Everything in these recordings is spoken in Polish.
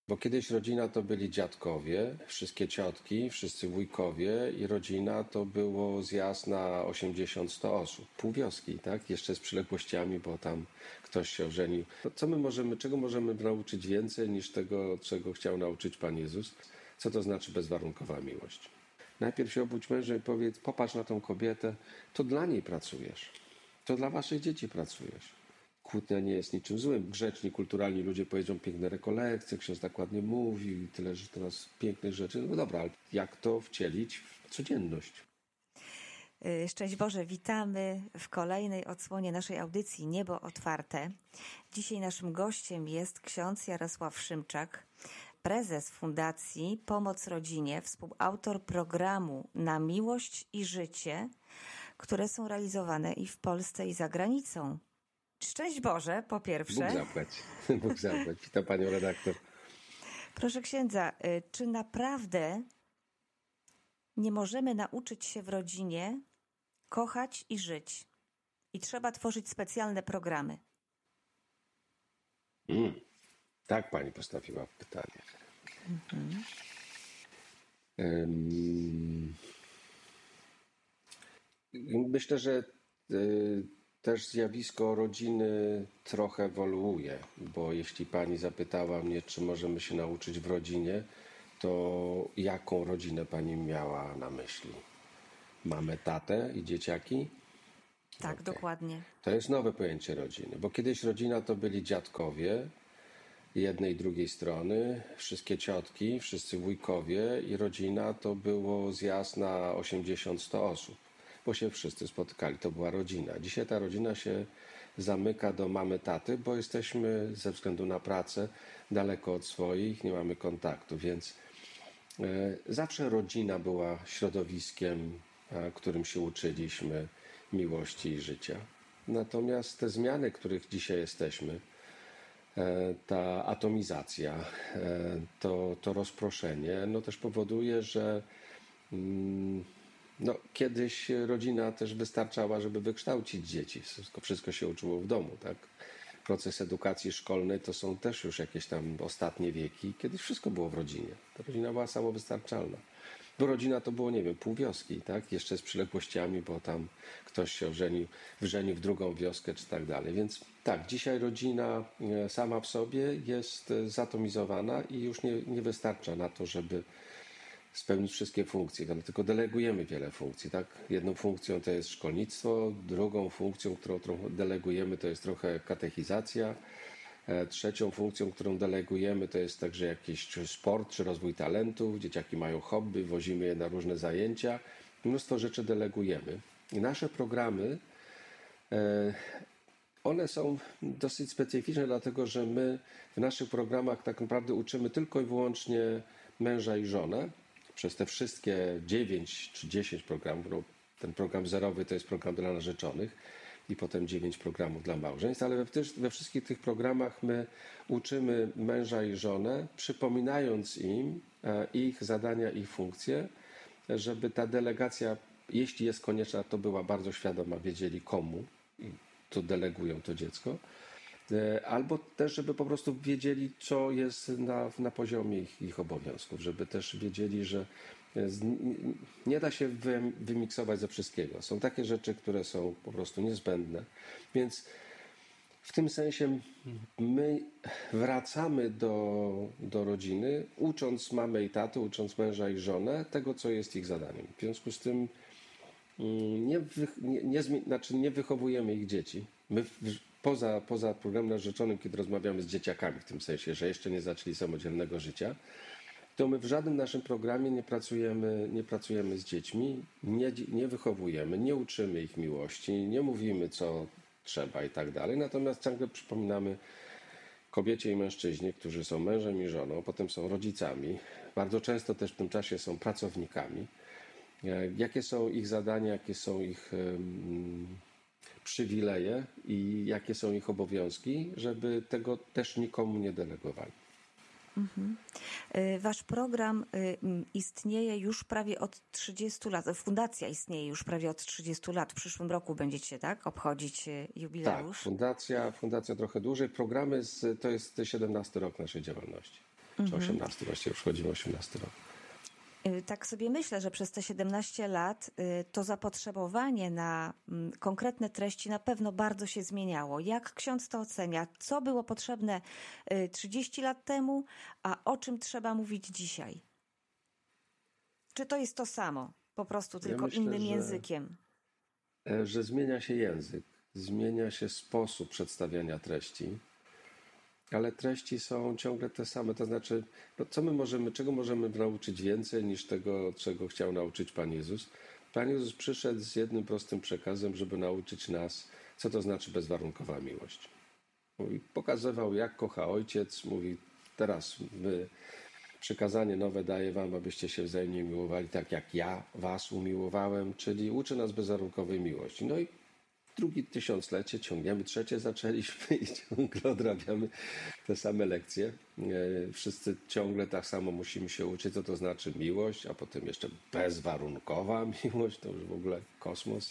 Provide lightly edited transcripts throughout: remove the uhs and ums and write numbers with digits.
Bo kiedyś rodzina to byli dziadkowie, wszystkie ciotki, wszyscy wujkowie i rodzina to było zjazd na 80-100 osób. Pół wioski, tak? Jeszcze z przyległościami, bo tam ktoś się ożenił. To co my możemy, czego możemy nauczyć więcej niż tego, czego chciał nauczyć Pan Jezus? Co to znaczy bezwarunkowa miłość? Najpierw się obudź mężem i powiedz, popatrz na tą kobietę, to dla niej pracujesz. To dla waszych dzieci pracujesz. Kłótnia nie jest niczym złym. Grzeczni, kulturalni ludzie powiedzą piękne rekolekcje, ksiądz tak ładnie mówił, tyle, że teraz pięknych rzeczy. No dobra, ale jak to wcielić w codzienność? Szczęść Boże, witamy w kolejnej odsłonie naszej audycji Niebo Otwarte. Dzisiaj naszym gościem jest ksiądz Jarosław Szymczak, prezes Fundacji Pomoc Rodzinie, współautor programu Na Miłość i Życie, które są realizowane i w Polsce, i za granicą. Szczęść Boże, po pierwsze. Bóg zapłać. Bóg zapłać. Witam panią redaktor. Proszę księdza, czy naprawdę nie możemy nauczyć się w rodzinie kochać i żyć? I trzeba tworzyć specjalne programy. Tak pani postawiła pytanie. Myślę, że też zjawisko rodziny trochę ewoluuje, bo jeśli pani zapytała mnie, czy możemy się nauczyć w rodzinie, to jaką rodzinę pani miała na myśli? Mamy tatę i dzieciaki? Tak, dokładnie. To jest nowe pojęcie rodziny, bo kiedyś rodzina to byli dziadkowie jednej i drugiej strony, wszystkie ciotki, wszyscy wujkowie i rodzina to było zjazd na 80-100 osób, bo się wszyscy spotykali, to była rodzina. Dzisiaj ta rodzina się zamyka do mamy, taty, bo jesteśmy ze względu na pracę daleko od swoich, nie mamy kontaktu, więc zawsze rodzina była środowiskiem, którym się uczyliśmy miłości i życia. Natomiast te zmiany, których dzisiaj jesteśmy, ta atomizacja, to rozproszenie, no też powoduje, że kiedyś rodzina też wystarczała, żeby wykształcić dzieci. Wszystko się uczyło w domu, tak? Proces edukacji szkolnej to są też już jakieś tam ostatnie wieki. Kiedyś wszystko było w rodzinie. Ta rodzina była samowystarczalna. Bo rodzina to było, nie wiem, pół wioski, tak? Jeszcze z przyległościami, bo tam ktoś się wżenił w drugą wioskę, czy tak dalej. Więc tak, dzisiaj rodzina sama w sobie jest zatomizowana i już nie wystarcza na to, żeby spełnić wszystkie funkcje, tylko delegujemy wiele funkcji, tak? Jedną funkcją to jest szkolnictwo, drugą funkcją, którą delegujemy, to jest trochę katechizacja, trzecią funkcją, którą delegujemy, to jest także jakiś sport czy rozwój talentów, dzieciaki mają hobby, wozimy je na różne zajęcia, mnóstwo rzeczy delegujemy. I nasze programy, one są dosyć specyficzne, dlatego że my w naszych programach tak naprawdę uczymy tylko i wyłącznie męża i żonę, przez te wszystkie 9 czy 10 programów, no ten program zerowy to jest program dla narzeczonych i potem 9 programów dla małżeństw, ale we wszystkich tych programach my uczymy męża i żonę, przypominając im ich zadania, ich funkcje, żeby ta delegacja, jeśli jest konieczna, to była bardzo świadoma, wiedzieli komu i to delegują to dziecko. Albo też, żeby po prostu wiedzieli, co jest na poziomie ich obowiązków, żeby też wiedzieli, że nie da się wymiksować ze wszystkiego. Są takie rzeczy, które są po prostu niezbędne. Więc w tym sensie my wracamy do rodziny, ucząc mamę i tatę, ucząc męża i żonę tego, co jest ich zadaniem. W związku z tym nie wychowujemy ich dzieci. My poza programem narzeczonym, kiedy rozmawiamy z dzieciakami, w tym sensie, że jeszcze nie zaczęli samodzielnego życia, to my w żadnym naszym programie nie pracujemy z dziećmi, nie wychowujemy, nie uczymy ich miłości, nie mówimy, co trzeba i tak dalej. Natomiast ciągle przypominamy kobiecie i mężczyźnie, którzy są mężem i żoną, potem są rodzicami, bardzo często też w tym czasie są pracownikami, jakie są ich zadania, jakie są ich przywileje i jakie są ich obowiązki, żeby tego też nikomu nie delegowali. Wasz program istnieje już prawie od 30 lat. Fundacja istnieje już prawie od 30 lat. W przyszłym roku będziecie, tak, obchodzić jubileusz? Tak, fundacja trochę dłużej. Programy to jest 17 rok naszej działalności. czy 18, właściwie już wchodzimy 18 rok. Tak sobie myślę, że przez te 17 lat to zapotrzebowanie na konkretne treści na pewno bardzo się zmieniało. Jak ksiądz to ocenia? Co było potrzebne 30 lat temu, a o czym trzeba mówić dzisiaj? Czy to jest to samo, po prostu tylko myślę, innym językiem? Że zmienia się język, zmienia się sposób przedstawiania treści, ale treści są ciągle te same. To znaczy, czego możemy nauczyć więcej niż tego, czego chciał nauczyć Pan Jezus? Pan Jezus przyszedł z jednym prostym przekazem, żeby nauczyć nas, co to znaczy bezwarunkowa miłość. Mówi, pokazywał, jak kocha Ojciec. Mówi, teraz przykazanie nowe daję wam, abyście się wzajemnie miłowali tak, jak ja was umiłowałem, czyli uczy nas bezwarunkowej miłości. No i drugie tysiąclecie ciągniemy, trzecie zaczęliśmy i ciągle odrabiamy te same lekcje. Wszyscy ciągle tak samo musimy się uczyć, co to znaczy miłość, a potem jeszcze bezwarunkowa miłość, to już w ogóle kosmos.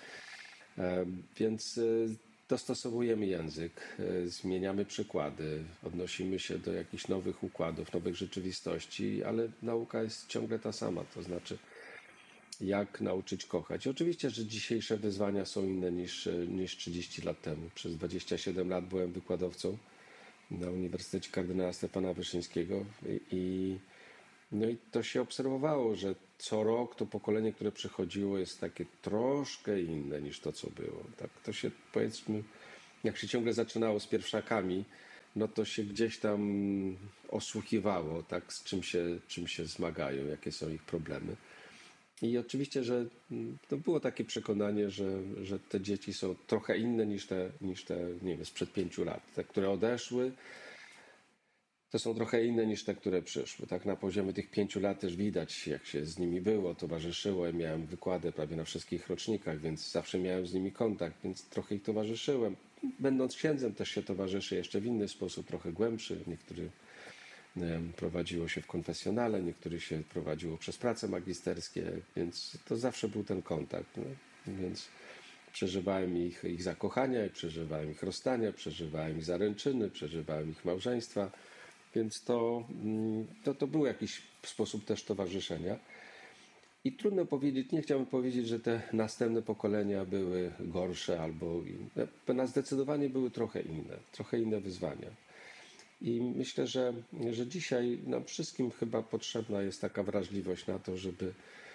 Więc dostosowujemy język, zmieniamy przykłady, odnosimy się do jakichś nowych układów, nowych rzeczywistości, ale nauka jest ciągle ta sama, to znaczy jak nauczyć kochać. I oczywiście, że dzisiejsze wyzwania są inne niż 30 lat temu. Przez 27 lat byłem wykładowcą na Uniwersytecie Kardynała Stefana Wyszyńskiego no i to się obserwowało, że co rok to pokolenie, które przychodziło, jest takie troszkę inne niż to, co było. Tak to się, powiedzmy, jak się ciągle zaczynało z pierwszakami, no to się gdzieś tam osłuchiwało, tak, z czym się zmagają, jakie są ich problemy. I oczywiście, że to było takie przekonanie, że te dzieci są trochę inne niż te, nie wiem, sprzed 5 lat. Te, które odeszły, to są trochę inne niż te, które przyszły. Tak na poziomie tych 5 lat też widać, jak się z nimi było, towarzyszyło. Ja miałem wykłady prawie na wszystkich rocznikach, więc zawsze miałem z nimi kontakt, więc trochę ich towarzyszyłem. Będąc księdzem też się towarzyszy jeszcze w inny sposób, trochę głębszy. Niektóry prowadziło się w konfesjonale, niektórych się prowadziło przez prace magisterskie, więc to zawsze był ten kontakt. No. Więc przeżywałem ich zakochania, i przeżywałem ich rozstania, przeżywałem ich zaręczyny, przeżywałem ich małżeństwa, więc to był jakiś sposób też towarzyszenia. I trudno powiedzieć, nie chciałbym powiedzieć, że te następne pokolenia były gorsze albo inne. Zdecydowanie były trochę inne wyzwania. I myślę, że dzisiaj nam wszystkim chyba potrzebna jest taka wrażliwość na to, żeby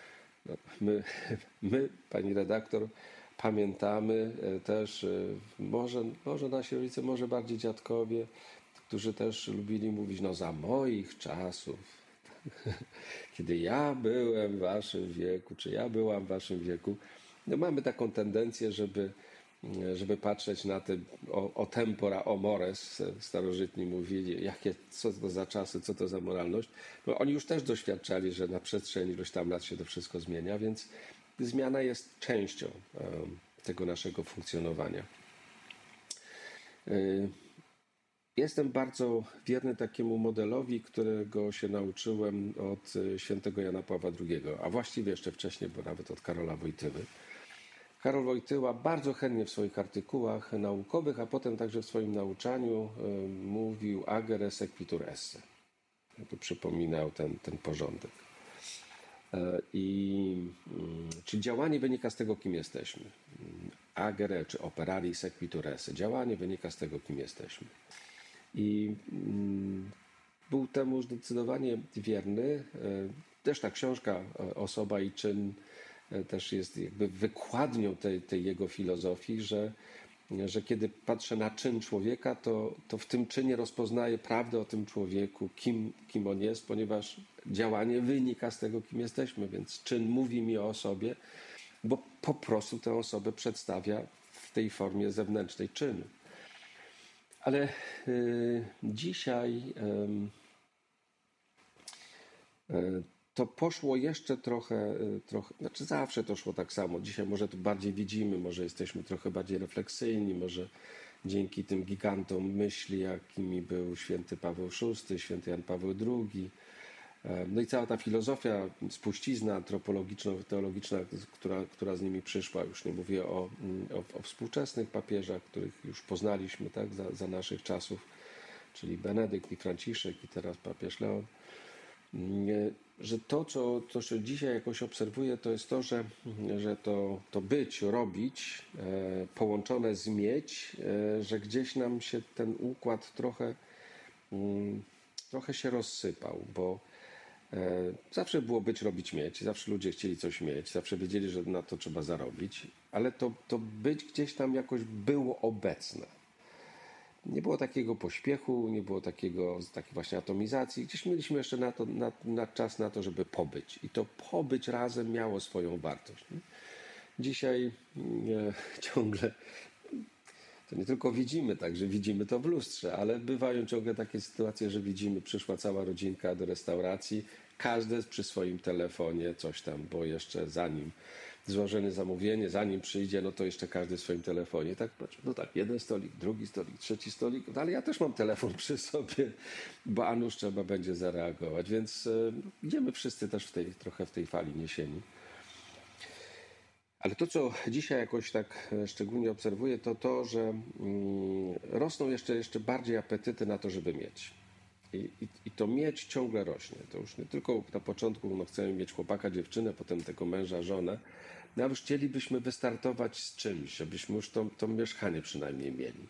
my, pani redaktor, pamiętamy też, może nasi rodzice, może bardziej dziadkowie, którzy też lubili mówić, no za moich czasów, kiedy ja byłem w waszym wieku, czy ja byłam w waszym wieku, no mamy taką tendencję, żeby patrzeć na te o tempora, o mores, starożytni mówili, co to za czasy, co to za moralność. No, oni już też doświadczali, że na przestrzeni ilość tam lat się to wszystko zmienia, więc zmiana jest częścią tego naszego funkcjonowania. Jestem bardzo wierny takiemu modelowi, którego się nauczyłem od świętego Jana Pawła II, a właściwie jeszcze wcześniej, bo nawet od Karola Wojtyły. Karol Wojtyła bardzo chętnie w swoich artykułach naukowych, a potem także w swoim nauczaniu mówił agere sequitur esse. Tu przypominał ten porządek. Czyli działanie wynika z tego, kim jesteśmy. Agere czy operari sequitur esse. Działanie wynika z tego, kim jesteśmy. I był temu zdecydowanie wierny. Też ta książka Osoba i czyn też jest jakby wykładnią tej jego filozofii, że kiedy patrzę na czyn człowieka, to w tym czynie rozpoznaję prawdę o tym człowieku, kim on jest, ponieważ działanie wynika z tego, kim jesteśmy, więc czyn mówi mi o osobie, bo po prostu tę osobę przedstawia w tej formie zewnętrznej czynu. Ale dzisiaj to poszło jeszcze trochę, znaczy zawsze to szło tak samo. Dzisiaj może to bardziej widzimy, może jesteśmy trochę bardziej refleksyjni, może dzięki tym gigantom myśli, jakimi był święty Paweł VI, święty Jan Paweł II. No i cała ta filozofia, spuścizna antropologiczno-teologiczna, która z nimi przyszła. Już nie mówię o współczesnych papieżach, których już poznaliśmy tak, za naszych czasów. czyli Benedykt i Franciszek i teraz papież Leon, że to, co dzisiaj jakoś obserwuję, to jest to, że to być, robić, połączone z mieć, że gdzieś nam się ten układ trochę się rozsypał, bo zawsze było być, robić, mieć, zawsze ludzie chcieli coś mieć, zawsze wiedzieli, że na to trzeba zarobić, ale to być gdzieś tam jakoś było obecne. Nie było takiego pośpiechu, nie było takiej właśnie atomizacji. Gdzieś mieliśmy jeszcze na czas na to, żeby pobyć. I to pobyć razem miało swoją wartość. Nie? Dzisiaj ciągle, to nie tylko widzimy, także widzimy to w lustrze, ale bywają ciągle takie sytuacje, że widzimy, przyszła cała rodzinka do restauracji, każdy przy swoim telefonie coś tam, bo jeszcze zanim złożone zamówienie, zanim przyjdzie, no to jeszcze każdy w swoim telefonie. Tak, no tak, jeden stolik, drugi stolik, trzeci stolik, no ale ja też mam telefon przy sobie, bo a nuż trzeba będzie zareagować, więc idziemy wszyscy też trochę w tej fali niesieni. Ale to, co dzisiaj jakoś tak szczególnie obserwuję, to, że rosną jeszcze bardziej apetyty na to, żeby mieć. I to mieć ciągle rośnie. To już nie tylko na początku chcemy mieć chłopaka, dziewczynę, potem tego męża, żonę. No, a już chcielibyśmy wystartować z czymś, żebyśmy już to mieszkanie przynajmniej mieli.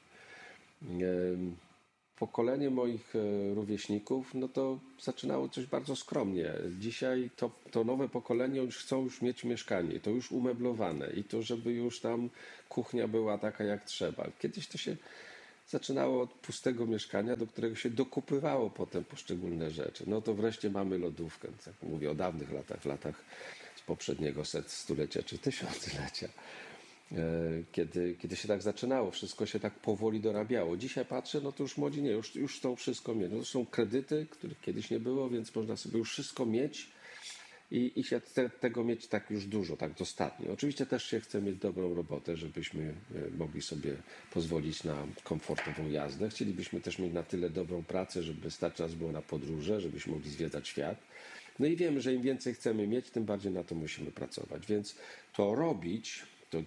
Pokolenie moich rówieśników, no to zaczynało coś bardzo skromnie. Dzisiaj to nowe pokolenie już chcą mieć mieszkanie, to już umeblowane i to, żeby już tam kuchnia była taka jak trzeba. Kiedyś to się zaczynało od pustego mieszkania, do którego się dokupywało potem poszczególne rzeczy. No to wreszcie mamy lodówkę. Tak mówię o dawnych latach, w latach z poprzedniego stulecia czy tysiąclecia. Kiedy się tak zaczynało, wszystko się tak powoli dorabiało. Dzisiaj patrzę, no to już młodzi nie, już chcą wszystko mieć. No to są kredyty, których kiedyś nie było, więc można sobie już wszystko mieć i się tego mieć tak już dużo, tak dostatnio. Oczywiście też się chce mieć dobrą robotę, żebyśmy mogli sobie pozwolić na komfortową jazdę. Chcielibyśmy też mieć na tyle dobrą pracę, żeby stać nas było na podróże, żebyśmy mogli zwiedzać świat. No i wiemy, że im więcej chcemy mieć, tym bardziej na to musimy pracować. Więc to robić,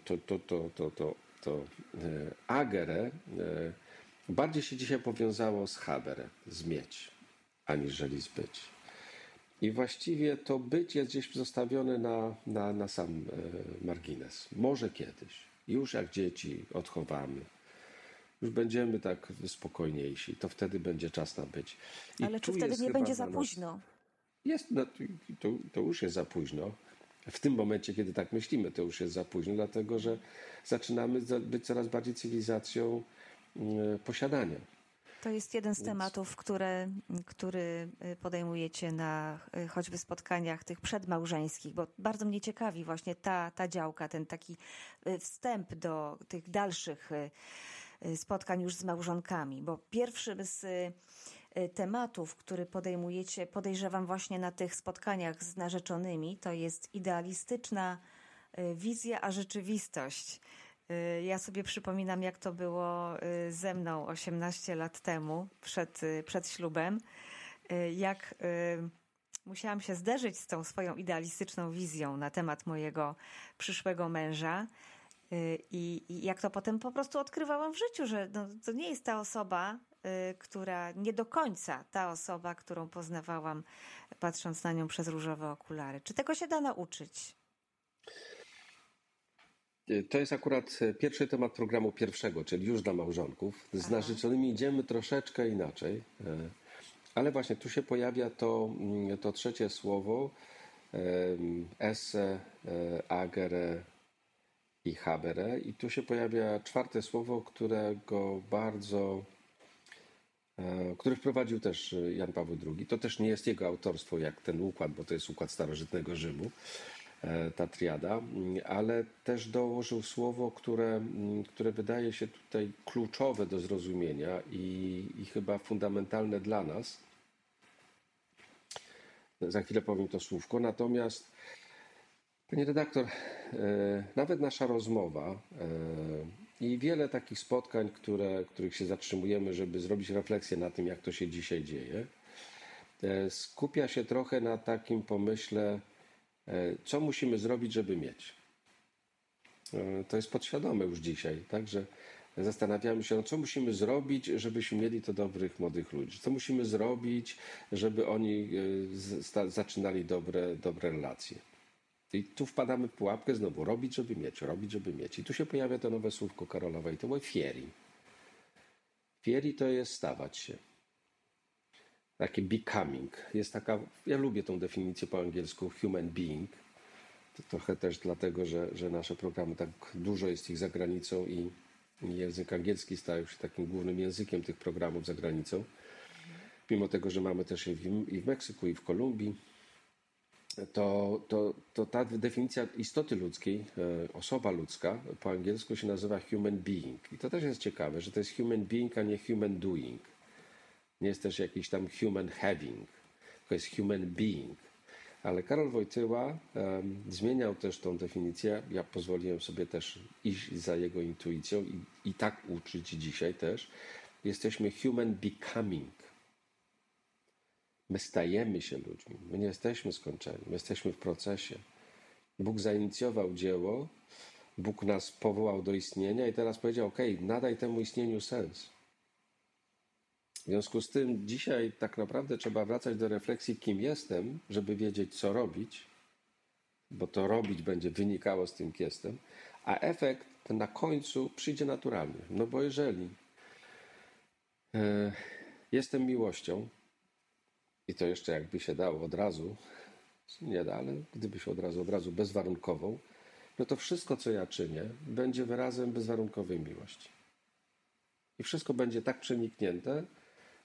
to agere bardziej się dzisiaj powiązało z habere, z mieć, aniżeli z być. I właściwie to być jest gdzieś zostawione na sam margines. Może kiedyś, już jak dzieci odchowamy, już będziemy tak spokojniejsi, to wtedy będzie czas na być. Ale czy wtedy nie będzie za późno? Jest, no, to już jest za późno. W tym momencie, kiedy tak myślimy, to już jest za późno, dlatego że zaczynamy być coraz bardziej cywilizacją posiadania. To jest jeden z tematów, który podejmujecie na choćby spotkaniach tych przedmałżeńskich, bo bardzo mnie ciekawi właśnie ta działka, ten taki wstęp do tych dalszych spotkań już z małżonkami, bo pierwszym z tematów, który podejmujecie, podejrzewam właśnie na tych spotkaniach z narzeczonymi, to jest idealistyczna wizja, a rzeczywistość. Ja sobie przypominam, jak to było ze mną 18 lat temu, przed ślubem, jak musiałam się zderzyć z tą swoją idealistyczną wizją na temat mojego przyszłego męża i jak to potem po prostu odkrywałam w życiu, że no, to nie jest ta osoba, która nie do końca ta osoba, którą poznawałam, patrząc na nią przez różowe okulary. Czy tego się da nauczyć? To jest akurat pierwszy temat programu pierwszego, czyli już dla małżonków. Z narzeczonymi idziemy troszeczkę inaczej, ale właśnie tu się pojawia to trzecie słowo, esse, agere i habere, i tu się pojawia czwarte słowo, który wprowadził też Jan Paweł II. To też nie jest jego autorstwo jak ten układ, bo to jest układ starożytnego Rzymu, ta triada, ale też dołożył słowo, które wydaje się tutaj kluczowe do zrozumienia i chyba fundamentalne dla nas. Za chwilę powiem to słówko, natomiast pani redaktor, nawet nasza rozmowa i wiele takich spotkań, których się zatrzymujemy, żeby zrobić refleksję na tym, jak to się dzisiaj dzieje, skupia się trochę na takim pomyśle, co musimy zrobić, żeby mieć. To jest podświadome już dzisiaj, tak, zastanawiamy się, no co musimy zrobić, żebyśmy mieli to dobrych młodych ludzi. Co musimy zrobić, żeby oni zaczynali dobre relacje. I tu wpadamy w pułapkę znowu, robić, żeby mieć, robić, żeby mieć. I tu się pojawia to nowe słówko Karolowe i to było fieri. Fieri to jest stawać się. Takie becoming. Jest taka, ja lubię tą definicję po angielsku human being. To trochę też dlatego, że nasze programy, tak dużo jest ich za granicą i język angielski stał się takim głównym językiem tych programów za granicą. Mimo tego, że mamy też i w Meksyku, i w Kolumbii, to ta definicja istoty ludzkiej, osoba ludzka, po angielsku się nazywa human being. I to też jest ciekawe, że to jest human being, a nie human doing. Nie jest też jakiś tam human having, tylko jest human being. Ale Karol Wojtyła zmieniał też tą definicję. Ja pozwoliłem sobie też iść za jego intuicją i tak uczyć dzisiaj też. Jesteśmy human becoming. My stajemy się ludźmi. My nie jesteśmy skończeni. My jesteśmy w procesie. Bóg zainicjował dzieło. Bóg nas powołał do istnienia i teraz powiedział, nadaj temu istnieniu sens. W związku z tym dzisiaj tak naprawdę trzeba wracać do refleksji, kim jestem, żeby wiedzieć, co robić, bo to robić będzie wynikało z tym, kim jestem, a efekt na końcu przyjdzie naturalnie. No bo jeżeli jestem miłością, i to jeszcze jakby się dało od razu, nie da, ale gdyby się od razu bezwarunkową, no to wszystko, co ja czynię, będzie wyrazem bezwarunkowej miłości. I wszystko będzie tak przeniknięte,